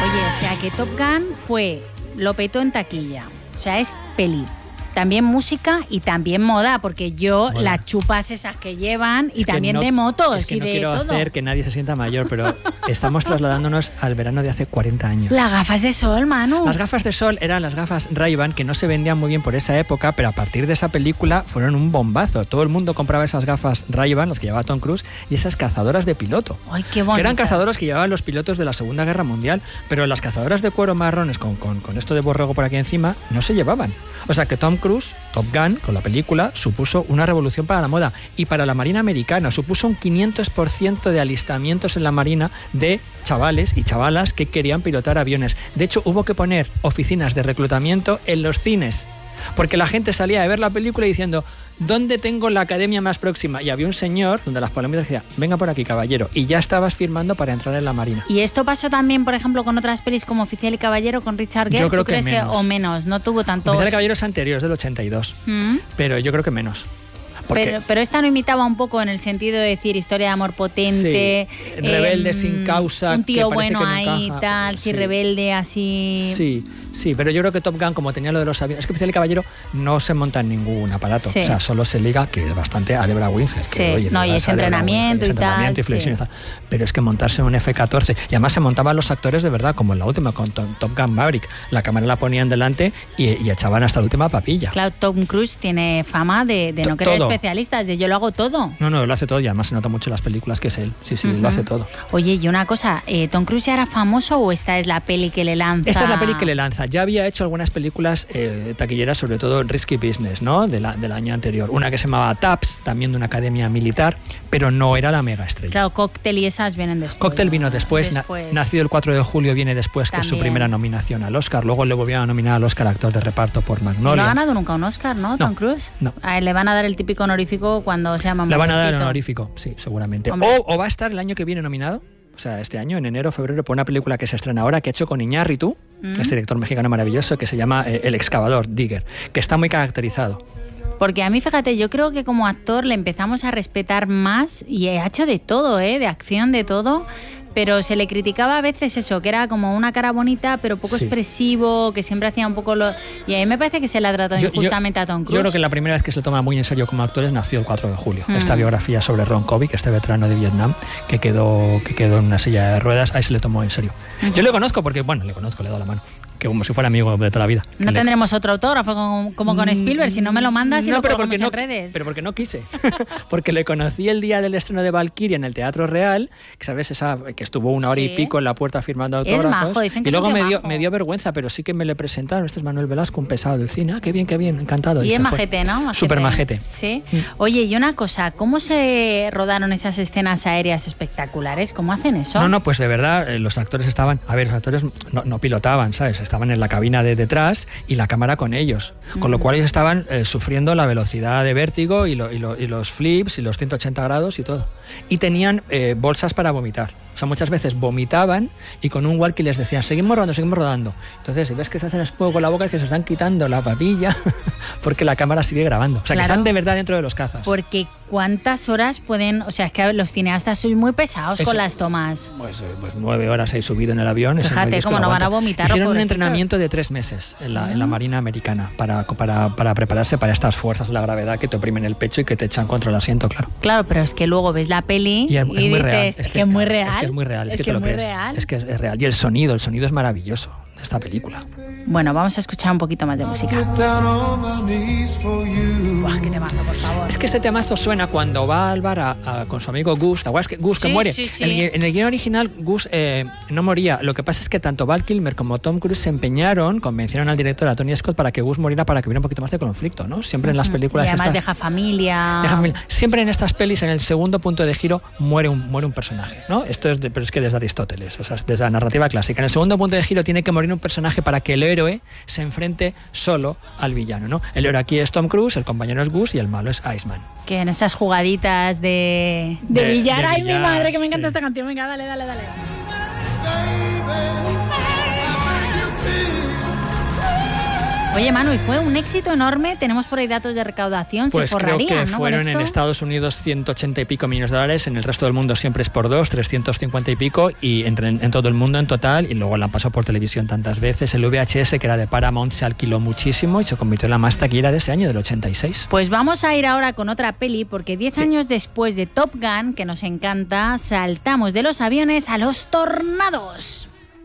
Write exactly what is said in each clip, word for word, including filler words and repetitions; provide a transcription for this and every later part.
Oye, o sea que Top Gun fue, lo petó en taquilla. O sea, es peli. También música y también moda, porque yo Moda. las chupas esas que llevan y Es que también no- de motos es que y no de quiero todo. hacer que nadie se sienta mayor, pero estamos trasladándonos al verano de hace cuarenta años. Las gafas de sol, Manu. Las gafas de sol eran las gafas Ray-Ban, que no se vendían muy bien por esa época, pero a partir de esa película fueron un bombazo. Todo el mundo compraba esas gafas Ray-Ban, las que llevaba Tom Cruise, y esas cazadoras de piloto. Ay, qué bonito. Que eran cazadoras que llevaban los pilotos de la Segunda Guerra Mundial, pero las cazadoras de cuero marrones con, con, con esto de borrego por aquí encima no se llevaban. O sea que Tom Cruise, Top Gun, con la película, supuso una revolución para la moda y para la Marina americana. Supuso un quinientos por ciento de alistamientos en la Marina de chavales y chavalas que querían pilotar aviones. De hecho, hubo que poner oficinas de reclutamiento en los cines, porque la gente salía de ver la película diciendo: ¿dónde tengo la academia más próxima? Y había un señor donde las palomitas decía: venga por aquí, caballero, y ya estabas firmando para entrar en la Marina. ¿Y esto pasó también, por ejemplo, con otras pelis como Oficial y Caballero, con Richard Gere? Yo creo ¿Tú que crees menos. o menos? No tuvo tanto... Oficial de Caballeros anteriores, del ochenta y dos, ¿Mm? pero yo creo que menos. Porque Pero, pero esta no imitaba un poco en el sentido de decir historia de amor potente, Sí, rebelde sin causa, un tío que parece bueno que no ahí, encaja. tal, sí, Sí. rebelde, así... Sí, sí, pero yo creo que Top Gun, como tenía lo de los aviones, es que Oficial y Caballero no se monta en ningún aparato, Sí. o sea, solo se liga, que es bastante a Debra Winger. Sí, que, oye, no, y le es das a Debra entrenamiento Winger, y es entrenamiento tal, y flexión sí. y tal. Pero es que montarse en un F catorce, y además se montaban los actores de verdad, como en la última, con Top, Top Gun Maverick, la cámara la ponían delante y, y echaban hasta la última papilla. Claro, Tom Cruise tiene fama de, de no To- querer todo. especialistas, de yo lo hago todo. No, no, lo hace todo y además se nota mucho en las películas que es él. Sí, sí, Ujú. lo hace todo. Oye, y una cosa, eh, ¿Tom Cruise ya era famoso o esta es la peli que le lanza? Esta es la peli que le lanza. Ya había hecho algunas películas eh, taquilleras, sobre todo Risky Business, ¿no? De la, del año anterior. Una que se llamaba Taps, también de una academia militar, pero no era la mega estrella. Claro, Cóctel y esas vienen después. Cóctel ¿no? vino después, na- Después. nacido el cuatro de julio viene después, que es su También. primera nominación al Oscar. Luego le volvieron a nominar al Oscar actor de reparto por No Magnolia. ha ganado nunca un Oscar, ¿no, Tom No, Cruise? no. A él le van a dar el típico honorífico cuando se llama Le van a dar el mayorcito. honorífico, sí, seguramente. Hombre. O, o va a estar el año que viene nominado, o sea, este año, en enero, febrero, por una película que se estrena ahora, que ha hecho con Iñárritu, Mm. este director mexicano maravilloso, que se llama eh, El excavador, Digger, que está muy caracterizado. Porque a mí, fíjate, yo creo que como actor le empezamos a respetar más y ha hecho de todo, ¿eh? De acción, de todo. Pero se le criticaba a veces eso, que era como una cara bonita, pero poco Sí. expresivo, que siempre hacía un poco lo... Y a mí me parece que se le ha tratado Yo- yo- injustamente a Tom Cruise. Yo creo que la primera vez que se lo toma muy en serio como actor es nació el cuatro de julio. Mm. Esta biografía sobre Ron Kovic, este veterano de Vietnam, que quedó, que quedó en una silla de ruedas, ahí se le tomó en serio. Yo le conozco porque, bueno, le conozco, le he dado la mano, que como si fuera amigo de toda la vida. No Que le- tendremos otro autógrafo como, como con Spielberg, si no me lo mandas y no, lo pero colgamos porque no, en redes. pero porque no quise. Porque le conocí el día del estreno de Valkyria en el Teatro Real, que sabes, esa que estuvo una hora Sí. y pico en la puerta firmando Es autógrafos. majo, dicen que y es un luego tío me dio, majo. me dio vergüenza, pero sí que me le presentaron. Este es Manuel Velasco, un pesado del cine. Ah, qué bien, qué bien, encantado. Y, se es fue. majete, ¿no? Majete. Súper majete. Sí. Mm. Oye, y una cosa, ¿cómo se rodaron esas escenas aéreas espectaculares? ¿Cómo hacen eso? No, no, pues de verdad, eh, los actores estaban, a ver, los actores no, no pilotaban, ¿sabes? Estaban en la cabina de detrás y la cámara con ellos, con lo Mm. cual ellos estaban eh, sufriendo la velocidad de vértigo y, lo- y lo- y los flips y los ciento ochenta grados y todo. Y tenían eh, bolsas para vomitar. O sea, muchas veces vomitaban y con un walkie les decían, seguimos rodando, seguimos rodando. Entonces, si ves que se hacen espuma con la boca, es que se están quitando la papilla porque la cámara sigue grabando. O sea, Claro. que están de verdad dentro de los cazas. Porque ¿cuántas horas pueden...? O sea, es que los cineastas sois muy pesados Eso- con las tomas. Pues, eh, pues nueve horas he subido en el avión. eso Fíjate, no hay Dios que cómo lo no van a aguante. vomitar, Hicieron un pobrecitos. entrenamiento de tres meses en la, en la Marina Americana para, para, para prepararse para estas fuerzas de la gravedad que te oprimen el pecho y que te echan contra el asiento, claro. Claro, pero es que luego ves la peli Y y, es, es muy dices, real. es, que es muy real. Es que es muy real. Es, que, te es lo muy crees. real. Es que es, es real. Y el sonido, el sonido es maravilloso de esta película. Bueno, vamos a escuchar un poquito más de música. Buah, qué temazo, por favor. Es que este temazo suena cuando va al bar a- a- con su amigo Gus. ¿Te acuerdas que Gus que Sí, muere? sí, sí. En, el, gui- en el guión original Gus eh, no moría. Lo que pasa es que tanto Val Kilmer como Tom Cruise se empeñaron, convencieron al director, a Tony Scott, para que Gus muriera, para que hubiera un poquito más de conflicto, ¿no? Siempre en las películas Y además estas- deja familia. Deja familia. Siempre en estas pelis, en el segundo punto de giro, muere un, muere un personaje, ¿no? Esto es, de, pero es que desde Aristóteles, o sea, desde la narrativa clásica. En el segundo punto de giro tiene que morir un personaje para que el héroe se enfrente solo al villano, ¿no? El héroe aquí es Tom Cruise, el compañero es Gus y el malo es Iceman. Que en esas jugaditas de, de, De- billar. de Ay, mi billar, madre, que me encanta sí. esta canción. Venga, dale, dale, dale. Oye, Manu, y fue un éxito enorme. Tenemos por ahí datos de recaudación. Pues se creo que ¿no? fueron en Estados Unidos ciento ochenta y pico millones de dólares, en el resto del mundo siempre es por dos, trescientos cincuenta y pico, y en, en todo el mundo en total, y luego la han pasado por televisión tantas veces. El V H S, que era de Paramount, se alquiló muchísimo y se convirtió en la más taquillera de ese año, del ochenta y seis. Pues vamos a ir ahora con otra peli, porque diez sí. años después de Top Gun, que nos encanta, saltamos de los aviones a los tornados.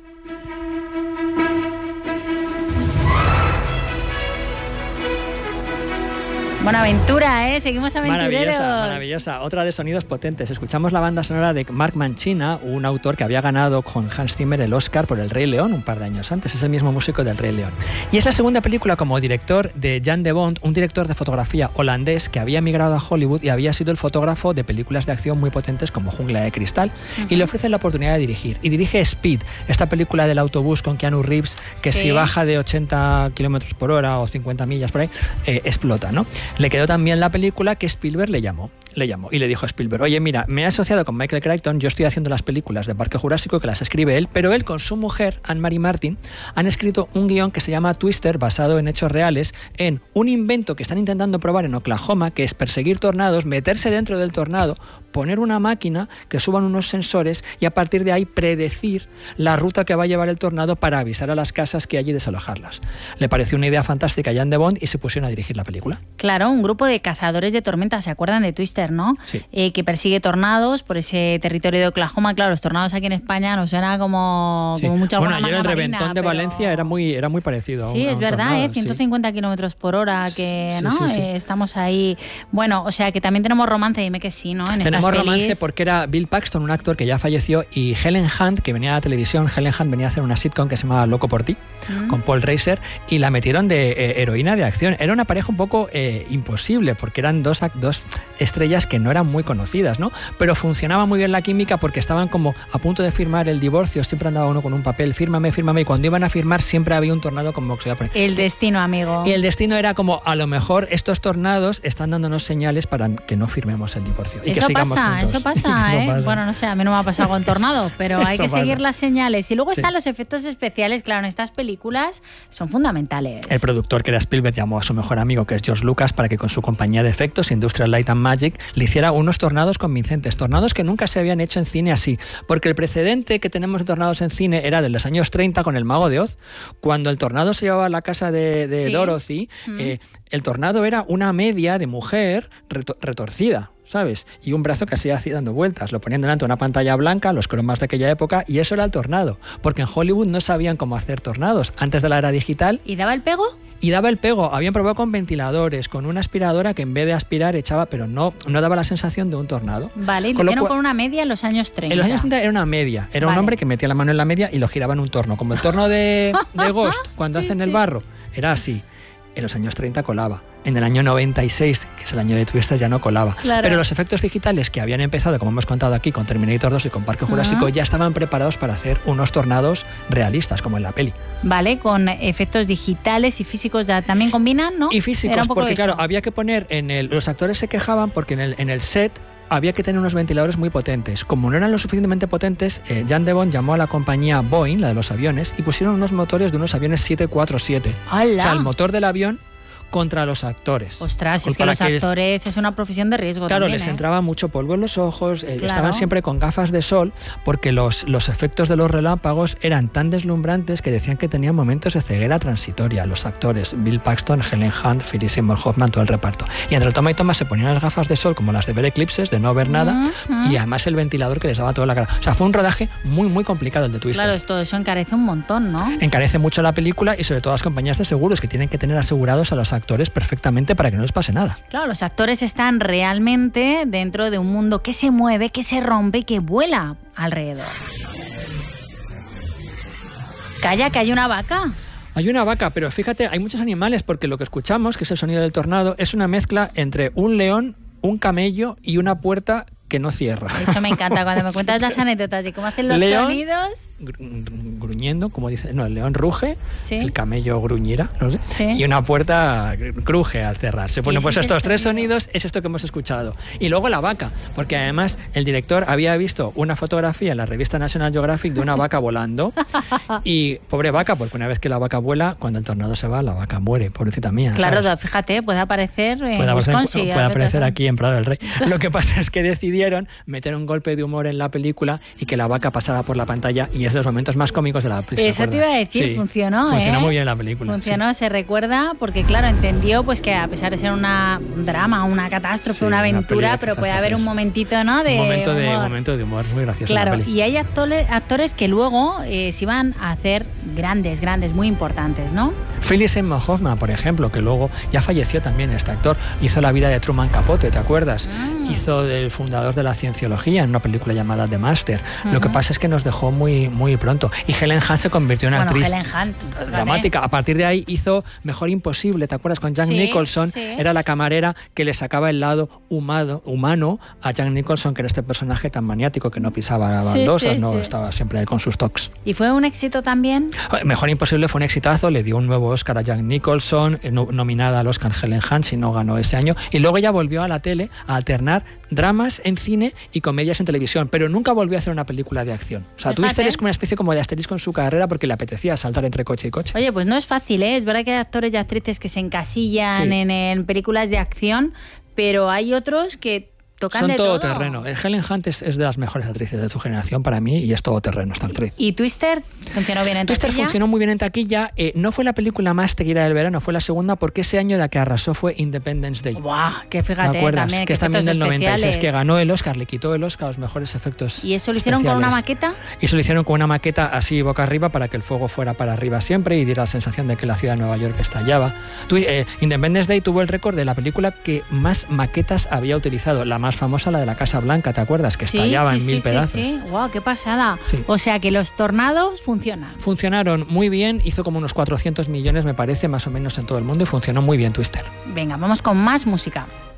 Buena aventura, ¿eh? Seguimos aventureros. Maravillosa, maravillosa. Otra de sonidos potentes. Escuchamos la banda sonora de Mark Mancina, un autor que había ganado con Hans Zimmer el Oscar por El Rey León un par de años antes. Es el mismo músico del Rey León. Y es la segunda película como director de Jan de Bont, un director de fotografía holandés que había emigrado a Hollywood y había sido el fotógrafo de películas de acción muy potentes como Jungla de Cristal. Uh-huh. Y le ofrecen la oportunidad de dirigir. Y dirige Speed, esta película del autobús con Keanu Reeves, que sí. si baja de ochenta kilómetros por hora o cincuenta millas por ahí, eh, explota, ¿no? Le quedó también la película que Spielberg le llamó. Le llamó y le dijo a Spielberg: oye, mira, me he asociado con Michael Crichton, yo estoy haciendo las películas de Parque Jurásico, que las escribe él, pero él con su mujer, Anne-Marie Martin, han escrito un guión que se llama Twister, basado en hechos reales, en un invento que están intentando probar en Oklahoma, que es perseguir tornados, meterse dentro del tornado, poner una máquina que suban unos sensores y a partir de ahí predecir la ruta que va a llevar el tornado para avisar a las casas que hay y desalojarlas. Le pareció una idea fantástica a Jan de Bont y se pusieron a dirigir la película. Claro, un grupo de cazadores de tormentas, ¿se acuerdan de Twister, no? Sí. Eh, que persigue tornados por ese territorio de Oklahoma. Claro, los tornados aquí en España nos suena como, sí. como mucha Bueno, ayer el marina, reventón de pero... Valencia era muy, era muy parecido a Sí, un, a es un verdad, tornado, ¿eh? ciento cincuenta sí. kilómetros por hora, que sí, ¿no? Sí, sí. Eh, estamos ahí. Bueno, o sea que también tenemos romance, dime que sí, ¿no? En tenemos estas romance pelis. Porque era Bill Paxton, un actor que ya falleció, y Helen Hunt, que venía a la televisión. Helen Hunt venía a hacer una sitcom que se llamaba Loco por ti, mm. con Paul Reiser, y la metieron de eh, heroína de acción. Era una pareja un poco eh, imposible, porque eran dos, dos estrellas que no eran muy conocidas, ¿no? Pero funcionaba muy bien la química porque estaban como a punto de firmar el divorcio, siempre andaba uno con un papel, fírmame, fírmame, y cuando iban a firmar siempre había un tornado como que se iba a poner. El destino, amigo. Y el destino era como, a lo mejor estos tornados están dándonos señales para que no firmemos el divorcio. Y eso que sigamos pasa, juntos. eso pasa, eso ¿eh? pasa. Bueno, no sé, a mí no me ha pasado con tornado, pero hay Eso que pasa. seguir las señales. Y luego Sí. están los efectos especiales, claro, en estas películas son fundamentales. El productor, que era Spielberg, llamó a su mejor amigo, que es George Lucas, para que con su compañía de efectos, Industrial Light and Magic, le hiciera unos tornados convincentes, tornados que nunca se habían hecho en cine así, porque el precedente que tenemos de tornados en cine era de los años treinta con El Mago de Oz, cuando el tornado se llevaba a la casa de, de sí. Dorothy, mm. eh, el tornado era una media de mujer reto- retorcida, ¿sabes? Y un brazo que hacía así dando vueltas. Lo ponían delante de una pantalla blanca, los cromas de aquella época, y eso era el tornado. Porque en Hollywood no sabían cómo hacer tornados antes de la era digital. ¿Y daba el pego? Y daba el pego. Habían probado con ventiladores, con una aspiradora que en vez de aspirar echaba, pero no, no daba la sensación de un tornado. Vale, y con metieron cual, con una media en los años treinta. En los años treinta era una media. Era vale. un hombre que metía la mano en la media y lo giraba en un torno. Como el torno de, de Ghost, cuando sí, hacen sí. el barro. Era así. En los años treinta colaba. En el año noventa y seis, que es el año de Twister, ya no colaba. Claro. Pero los efectos digitales que habían empezado, como hemos contado aquí, con Terminator dos y con Parque Jurásico, uh-huh. ya estaban preparados para hacer unos tornados realistas, como en la peli. Vale, con efectos digitales y físicos ya también combinan, ¿no? Y físicos, porque eso. claro, había que poner en el... Los actores se quejaban porque en el, en el set había que tener unos ventiladores muy potentes. Como no eran lo suficientemente potentes, eh, Jan de Bont llamó a la compañía Boeing, la de los aviones, y pusieron unos motores de unos aviones siete cuatro siete. ¡Hala! O sea, el motor del avión contra los actores. Ostras, pues es que los que actores les... es una profesión de riesgo. Claro, también, les ¿eh? entraba mucho polvo en los ojos, eh, claro. estaban siempre con gafas de sol, porque los, los efectos de los relámpagos eran tan deslumbrantes que decían que tenían momentos de ceguera transitoria. Los actores, Bill Paxton, Helen Hunt, Philip Seymour Hoffman, todo el reparto. Y entre toma y toma se ponían las gafas de sol como las de ver eclipses, de no ver nada, uh-huh. y además el ventilador que les daba toda la cara. O sea, fue un rodaje muy, muy complicado el de Twister. Claro, todo eso encarece un montón, ¿no? Encarece mucho la película y sobre todo las compañías de seguros que tienen que tener asegurados a los actores perfectamente para que no les pase nada. Claro, los actores están realmente dentro de un mundo que se mueve, que se rompe y que vuela alrededor. Calla, que hay una vaca. Hay una vaca, pero fíjate, hay muchos animales porque lo que escuchamos, que es el sonido del tornado, es una mezcla entre un león, un camello y una puerta que no cierra. Eso me encanta, cuando me cuentas las anécdotas de cómo hacen los león, sonidos. Gr gruñendo, como dice, no, el león ruge, ¿sí? El camello gruñirá, no sé, ¿sí? Y una puerta cruje al cerrarse. Bueno, pues estos tres sonidos es esto que hemos escuchado. Y luego la vaca, porque además el director había visto una fotografía en la revista National Geographic de una vaca volando y pobre vaca, porque una vez que la vaca vuela, cuando el tornado se va, la vaca muere, pobrecita mía. Claro, ¿sabes? Fíjate, puede aparecer en puede aparecer, Wisconsin. Puede aparecer aquí en Prado del Rey. Lo que pasa es que decidieron meter un golpe de humor en la película y que la vaca pasara por la pantalla, y es de los momentos más cómicos de la película. Eso te iba a decir, sí, funcionó. Funcionó ¿eh? muy bien la película. Funcionó, sí. Se recuerda, porque claro, entendió pues que a pesar de ser una, un drama, una catástrofe, sí, una aventura, una pero puede haber un momentito, ¿no? De un momento humor. de, momento de humor, es muy gracioso. Claro, la peli. Y hay actores, actores que luego eh, se iban a hacer grandes, grandes, muy importantes, ¿no? Philip Seymour Hoffman, por ejemplo, que luego ya falleció también este actor, hizo la vida de Truman Capote, ¿te acuerdas? Mm. Hizo del fundador de la cienciología en una película llamada The Master. Uh-huh. Lo que pasa es que nos dejó muy, muy pronto. Y Helen Hunt se convirtió en una bueno, actriz Helen Hunt, dramática. ¿vale? A partir de ahí hizo Mejor Imposible, ¿te acuerdas? Con Jack sí, Nicholson. Sí. Era la camarera que le sacaba el lado humano, humano a Jack Nicholson, que era este personaje tan maniático que no pisaba baldosas, sí, sí, no sí. Estaba siempre con sus tocs. ¿Y fue un éxito también? Mejor Imposible fue un exitazo, le dio un nuevo Oscar a Jack Nicholson, no, nominada al Oscar Helen Hunt, si no ganó ese año, y luego ya volvió a la tele a alternar dramas en cine y comedias en televisión, pero nunca volvió a hacer una película de acción. O sea, Twister es como una especie como de asterisco en su carrera porque le apetecía saltar entre coche y coche. Oye, pues no es fácil, ¿eh? Es verdad que hay actores y actrices que se encasillan sí. en, en películas de acción, pero hay otros que tocan Son de todo todo. terreno. Helen Hunt es, es de las mejores actrices de su generación para mí y es todo terreno esta actriz. ¿Y Twister funcionó bien en Twister taquilla? funcionó muy bien en taquilla. Eh, no fue la película más taquillera del verano, fue la segunda, porque ese año la que arrasó fue Independence Day. ¡Guau! Que fíjate, ¿te acuerdas? también, que es también del noventa y seis, especiales. que ganó el Oscar, le quitó el Oscar a los mejores efectos. ¿Y eso lo hicieron especiales. con una maqueta? Y eso lo hicieron con una maqueta así boca arriba para que el fuego fuera para arriba siempre y diera la sensación de que la ciudad de Nueva York estallaba. Tú, eh, Independence Day tuvo el récord de la película que más maquetas había utilizado. La más famosa, la de la Casa Blanca, ¿te acuerdas? Que sí, estallaba sí, en mil sí, pedazos. Sí, sí. ¡Wow! ¡Qué pasada! Sí. O sea que los tornados funcionan. Funcionaron muy bien, hizo como unos cuatrocientos millones, me parece, más o menos en todo el mundo, y funcionó muy bien Twister. Venga, vamos con más música.